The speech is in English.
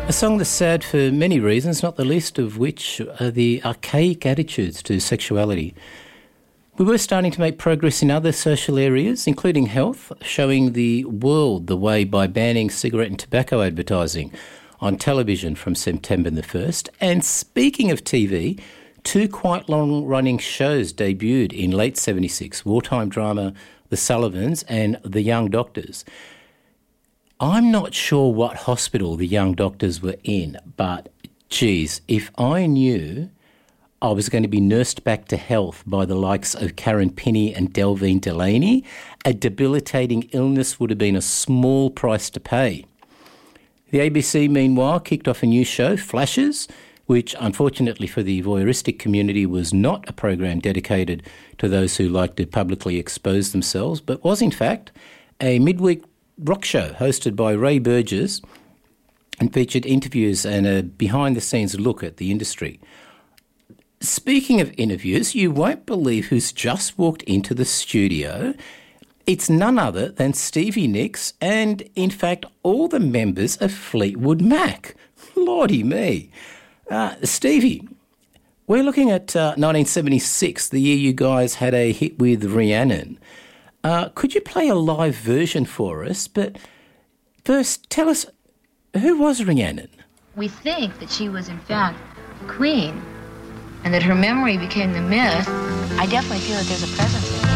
A song that's sad for many reasons, not the least of which are the archaic attitudes to sexuality. We were starting to make progress in other social areas, including health, showing the world the way by banning cigarette and tobacco advertising on television from September the 1st. And speaking of TV, two quite long-running shows debuted in late 76, wartime drama The Sullivans and The Young Doctors. I'm not sure what hospital the Young Doctors were in, but, geez, if I knew I was going to be nursed back to health by the likes of Karen Pinney and Delvine Delaney, a debilitating illness would have been a small price to pay. The ABC, meanwhile, kicked off a new show, Flashes, which, unfortunately for the voyeuristic community, was not a program dedicated to those who like to publicly expose themselves, but was, in fact, a midweek rock show hosted by Ray Burgess and featured interviews and a behind-the-scenes look at the industry. Speaking of interviews, you won't believe who's just walked into the studio. It's none other than Stevie Nicks and, in fact, all the members of Fleetwood Mac. Lordy me. Stevie, we're looking at 1976, the year you guys had a hit with Rhiannon. Could you play a live version for us? But first, tell us, who was Rhiannon? We think that she was, in fact, queen, and that her memory became the myth. I definitely feel that there's a presence